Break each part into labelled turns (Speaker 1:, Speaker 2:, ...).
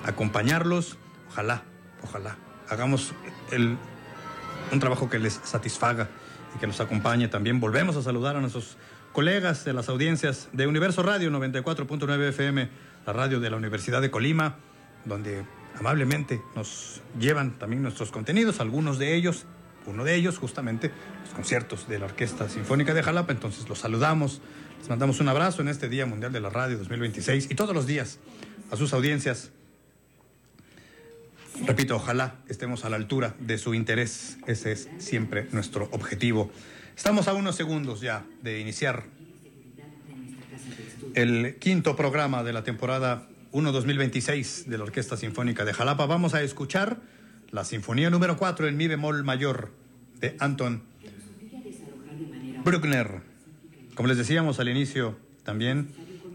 Speaker 1: acompañarlos. Ojalá hagamos un trabajo que les satisfaga y que los acompañe también. Volvemos a saludar a nuestros colegas de las audiencias de Universo Radio 94.9 FM, la radio de la Universidad de Colima, donde amablemente nos llevan también nuestros contenidos, algunos de ellos, uno de ellos justamente los conciertos de la Orquesta Sinfónica de Jalapa. Entonces los saludamos, les mandamos un abrazo en este Día Mundial de la Radio 2026 y todos los días a sus audiencias. Repito, ojalá estemos a la altura de su interés. Ese es siempre nuestro objetivo. Estamos a unos segundos ya de iniciar el quinto programa de la temporada 1-2026 de la Orquesta Sinfónica de Jalapa. Vamos a escuchar la Sinfonía número 4 en Mi bemol mayor de Anton Bruckner. Como les decíamos al inicio también,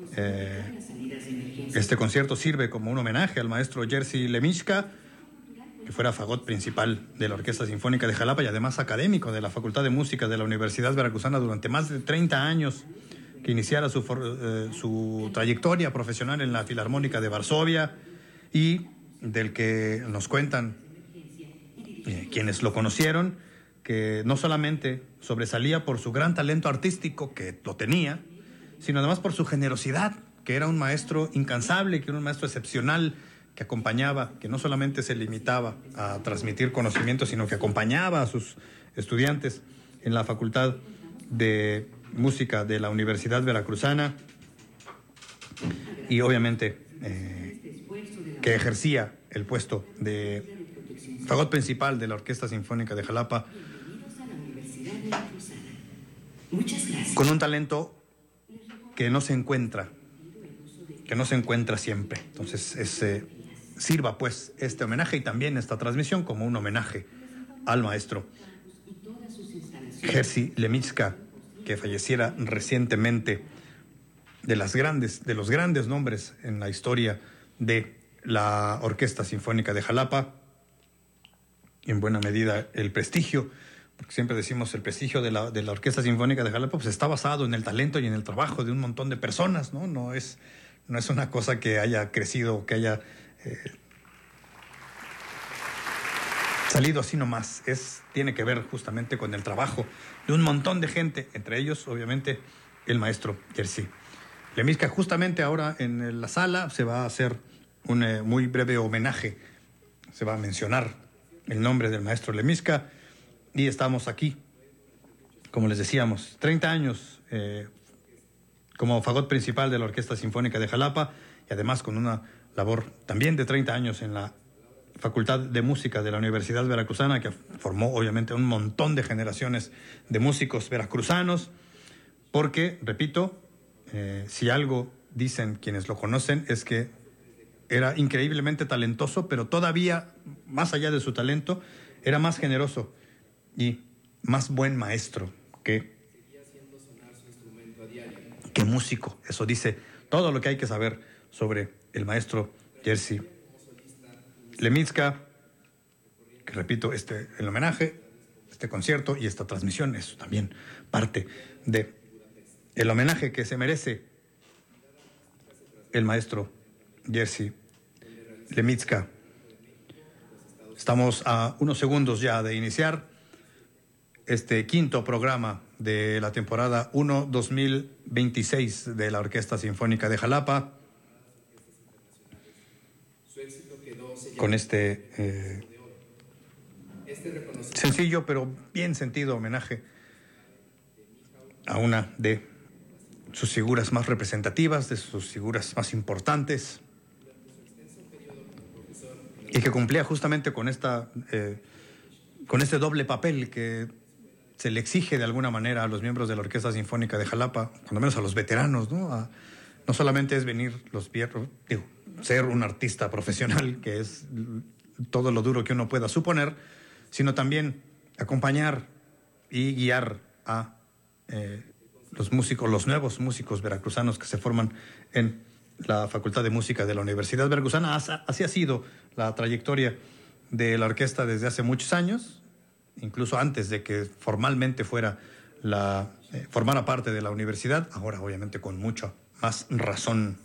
Speaker 1: este concierto sirve como un homenaje al maestro Jerzy Lemicka, que fuera fagot principal de la Orquesta Sinfónica de Jalapa y además académico de la Facultad de Música de la Universidad Veracruzana durante más de 30 años, que iniciara su trayectoria profesional en la Filarmónica de Varsovia, y del que nos cuentan quienes lo conocieron, que no solamente sobresalía por su gran talento artístico, que lo tenía, sino además por su generosidad, que era un maestro incansable, que era un maestro excepcional, que acompañaba, que no solamente se limitaba a transmitir conocimientos, sino que acompañaba a sus estudiantes en la Facultad de Música de la Universidad Veracruzana, y obviamente que ejercía el puesto de fagot principal de la Orquesta Sinfónica de Jalapa, con un talento que no se encuentra siempre. Entonces sirva pues este homenaje y también esta transmisión como un homenaje al maestro Jerzy Lemicka, que falleciera recientemente, de los grandes nombres en la historia de la Orquesta Sinfónica de Jalapa, y en buena medida el prestigio, porque siempre decimos el prestigio de la Orquesta Sinfónica de Jalapa pues está basado en el talento y en el trabajo de un montón de personas, ¿no? No es una cosa que haya crecido, que haya salido así nomás. Tiene que ver justamente con el trabajo de un montón de gente, entre ellos, obviamente, el maestro Jerzy Lemicka. Justamente ahora en la sala se va a hacer un muy breve homenaje, se va a mencionar el nombre del maestro Lemicka, y estamos aquí, como les decíamos, 30 años como fagot principal de la Orquesta Sinfónica de Jalapa, y además con una labor también de 30 años en la Facultad de Música de la Universidad Veracruzana, que formó obviamente un montón de generaciones de músicos veracruzanos, porque, repito, si algo dicen quienes lo conocen es que era increíblemente talentoso, pero todavía, más allá de su talento, era más generoso y más buen maestro que músico. Eso dice todo lo que hay que saber sobre el maestro Jerzy Lemicka, que repito, el homenaje, este concierto y esta transmisión es también parte de el homenaje que se merece el maestro Jerzy Lemicka. Estamos a unos segundos ya de iniciar este quinto programa de la temporada 1-2026 de la Orquesta Sinfónica de Jalapa, con este sencillo pero bien sentido homenaje a una de sus figuras más representativas, de sus figuras más importantes, y que cumplía justamente con este doble papel que se le exige de alguna manera a los miembros de la Orquesta Sinfónica de Jalapa, cuando menos a los veteranos, ¿no? No solamente es venir ser un artista profesional, que es todo lo duro que uno pueda suponer, sino también acompañar y guiar a los nuevos músicos veracruzanos que se forman en la Facultad de Música de la Universidad Veracruzana. Así ha sido la trayectoria de la orquesta desde hace muchos años, incluso antes de que formalmente formara parte de la universidad. Ahora obviamente con mucha más razón